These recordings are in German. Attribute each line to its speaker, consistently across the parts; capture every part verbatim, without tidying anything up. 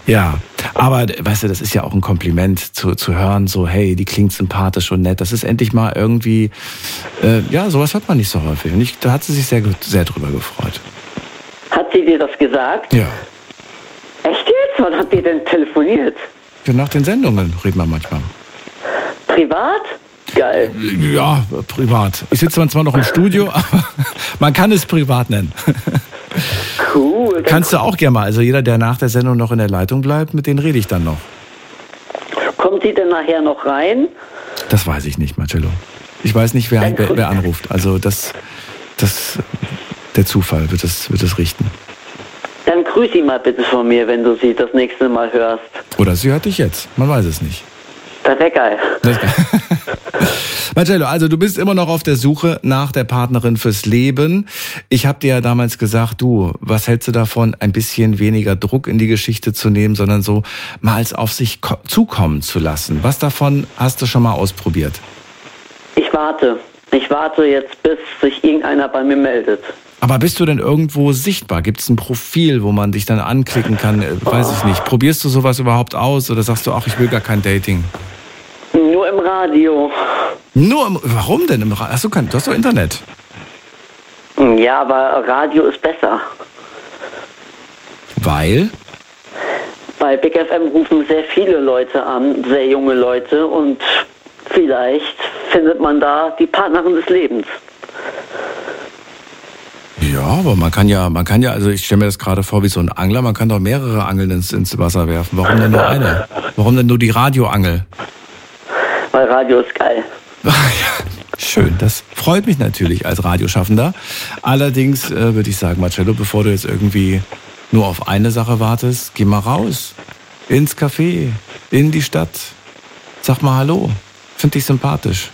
Speaker 1: Ja, aber weißt du, das ist ja auch ein Kompliment zu, zu hören, so hey, die klingt sympathisch und nett. Das ist endlich mal irgendwie, äh, ja, sowas hat man nicht so häufig. Und ich, da hat sie sich sehr, sehr drüber gefreut.
Speaker 2: Hat sie dir das gesagt?
Speaker 1: Ja.
Speaker 2: Echt jetzt? Wann habt ihr denn telefoniert?
Speaker 1: Ja, nach den Sendungen reden wir manchmal.
Speaker 2: Privat? Geil.
Speaker 1: Ja, privat. Ich sitze zwar noch im Studio, aber man kann es privat nennen.
Speaker 2: Cool.
Speaker 1: Kannst du auch gerne mal. Also jeder, der nach der Sendung noch in der Leitung bleibt, mit denen rede ich dann noch.
Speaker 2: Kommt die denn nachher noch rein?
Speaker 1: Das weiß ich nicht, Marcello. Ich weiß nicht, wer, wer, wer anruft. Also das, das, der Zufall wird es, wird es richten.
Speaker 2: Dann grüß sie mal bitte von mir, wenn du sie das nächste Mal hörst.
Speaker 1: Oder sie hört dich jetzt. Man weiß es nicht.
Speaker 2: Das wäre geil.
Speaker 1: Das geil. Marcello, also du bist immer noch auf der Suche nach der Partnerin fürs Leben. Ich habe dir ja damals gesagt, du, was hältst du davon, ein bisschen weniger Druck in die Geschichte zu nehmen, sondern so mal es auf sich zukommen zu lassen. Was davon hast du schon mal ausprobiert?
Speaker 2: Ich warte. Ich warte jetzt, bis sich irgendeiner bei mir meldet.
Speaker 1: Aber bist du denn irgendwo sichtbar? Gibt es ein Profil, wo man dich dann anklicken kann? Weiß ich nicht. Probierst du sowas überhaupt aus oder sagst du, ach, ich will gar kein Dating?
Speaker 2: Nur im Radio.
Speaker 1: Nur im, warum denn im Radio? Achso, du hast doch Internet.
Speaker 2: Ja, aber Radio ist besser.
Speaker 1: Weil?
Speaker 2: Bei Big F M rufen sehr viele Leute an, sehr junge Leute, und vielleicht findet man da die Partnerin des Lebens.
Speaker 1: Ja, aber man kann ja, man kann ja, also ich stelle mir das gerade vor wie so ein Angler, man kann doch mehrere Angeln ins, ins Wasser werfen. Warum denn nur eine? Warum denn nur die Radioangel?
Speaker 2: Weil Radio ist geil.
Speaker 1: Schön, das freut mich natürlich als Radioschaffender. Allerdings äh, würde ich sagen, Marcello, bevor du jetzt irgendwie nur auf eine Sache wartest, geh mal raus, ins Café, in die Stadt. Sag mal Hallo, find dich sympathisch.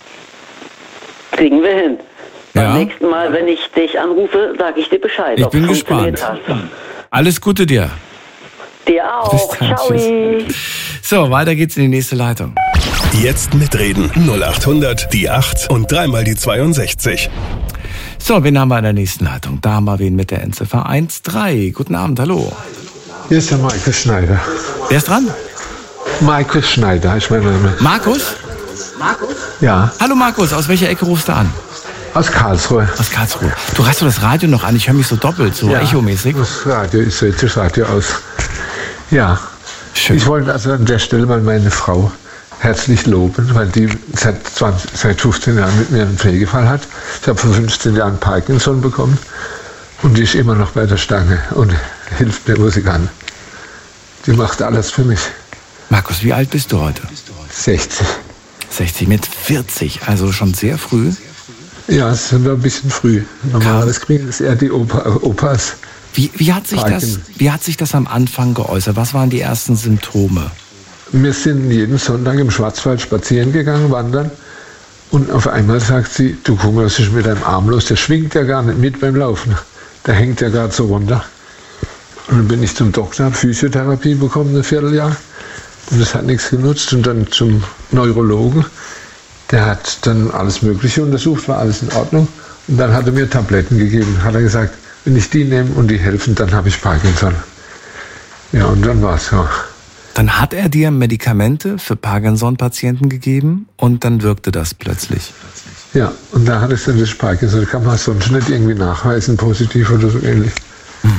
Speaker 2: Kriegen wir hin.
Speaker 1: Ja?
Speaker 2: Beim nächsten Mal, wenn ich dich anrufe, sage ich dir Bescheid.
Speaker 1: Ich bin gespannt.
Speaker 2: Hast.
Speaker 1: Alles Gute dir.
Speaker 2: Dir auch. Ciao.
Speaker 1: So, weiter geht's in die nächste Leitung.
Speaker 3: Jetzt mitreden. null acht hundert, die acht und dreimal die zweiundsechzig.
Speaker 1: So, wen haben wir in der nächsten Leitung? Da haben wir wen mit der Endziffer eins drei. Guten Abend, hallo.
Speaker 4: Hier ist der Markus Schneider.
Speaker 1: Wer ist dran?
Speaker 4: Markus Schneider, ist mein Name.
Speaker 1: Markus?
Speaker 2: Markus?
Speaker 4: Ja.
Speaker 1: Hallo Markus, aus welcher Ecke rufst du an?
Speaker 4: Aus Karlsruhe.
Speaker 1: Aus Karlsruhe. Du hast doch das Radio noch an, ich höre mich so doppelt, so
Speaker 4: ja,
Speaker 1: echomäßig.
Speaker 4: Das Radio, ich sehe das Radio aus. Ja. Schön. Ich wollte also an der Stelle mal meine Frau herzlich loben, weil die seit, zwanzig, seit fünfzehn Jahren mit mir einen Pflegefall hat. Ich habe vor fünfzehn Jahren Parkinson bekommen und die ist immer noch bei der Stange und hilft mir, wo sie kann. Die macht alles für mich.
Speaker 1: Markus, wie alt bist du heute?
Speaker 4: sechzig.
Speaker 1: sechzig mit vierzig, also schon sehr früh.
Speaker 4: Ja, es ist ein bisschen früh. Normalerweise kriegen das eher die Opa, Opas.
Speaker 1: Wie, wie, hat sich das, wie hat sich das am Anfang geäußert? Was waren die ersten Symptome?
Speaker 4: Wir sind jeden Sonntag im Schwarzwald spazieren gegangen, wandern. Und auf einmal sagt sie, du guck mal, was ist mit deinem Arm los? Der schwingt ja gar nicht mit beim Laufen. Der hängt ja gerade so runter. Und dann bin ich zum Doktor, habe Physiotherapie bekommen, ein Vierteljahr. Und das hat nichts genutzt. Und dann zum Neurologen. Der hat dann alles Mögliche untersucht, war alles in Ordnung. Und dann hat er mir Tabletten gegeben. Hat er gesagt, wenn ich die nehme und die helfen, dann habe ich Parkinson. Ja, und dann war es so.
Speaker 1: Dann hat er dir Medikamente für Parkinson-Patienten gegeben und dann wirkte das plötzlich.
Speaker 4: Ja, und da hat es dann das Parkinson. Das kann man sonst nicht irgendwie nachweisen, positiv oder so ähnlich. Hm.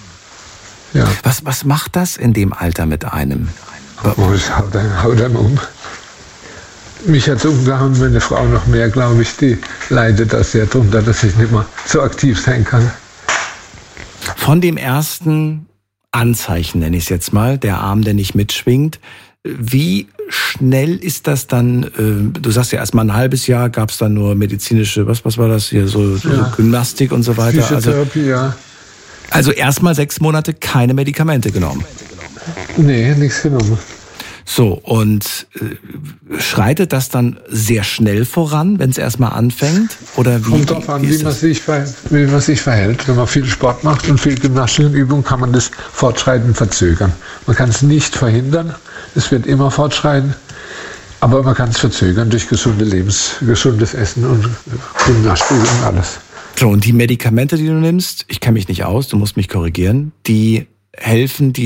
Speaker 4: Ja.
Speaker 1: Was, was macht das in dem Alter mit einem?
Speaker 4: Oh, das haut einem, haut einem um. Mich hat es umgehauen, meine Frau noch mehr, glaube ich, die leidet da sehr drunter, dass ich nicht mehr so aktiv sein kann.
Speaker 1: Von dem ersten Anzeichen, nenne ich es jetzt mal, der Arm, der nicht mitschwingt, wie schnell ist das dann, äh, du sagst ja erst mal ein halbes Jahr, gab es dann nur medizinische, was, was war das hier, so, so
Speaker 4: ja.
Speaker 1: Gymnastik und so weiter.
Speaker 4: Physiotherapie, also, ja.
Speaker 1: Also erstmal sechs Monate keine Medikamente genommen.
Speaker 4: Nee, nichts genommen.
Speaker 1: So, und äh, schreitet das dann sehr schnell voran, wenn es erstmal anfängt? Oder wie,
Speaker 4: Kommt drauf an, wie, wie, man sich, wie man sich verhält. Wenn man viel Sport macht und viel Gymnastikübung, kann man das Fortschreiten verzögern. Man kann es nicht verhindern, es wird immer fortschreiten, aber man kann es verzögern durch gesunde Lebens, gesundes Essen und Gymnastik und alles.
Speaker 1: So, und die Medikamente, die du nimmst, ich kenne mich nicht aus, du musst mich korrigieren, die helfen, die